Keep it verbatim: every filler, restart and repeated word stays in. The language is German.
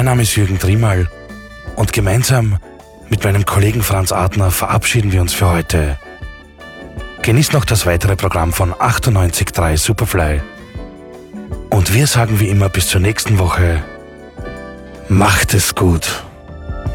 Mein Name ist Jürgen Triemal und gemeinsam mit meinem Kollegen Franz Adner verabschieden wir uns für heute. Genießt noch das weitere Programm von achtundneunzig Komma drei Superfly. Und wir sagen wie immer bis zur nächsten Woche, macht es gut.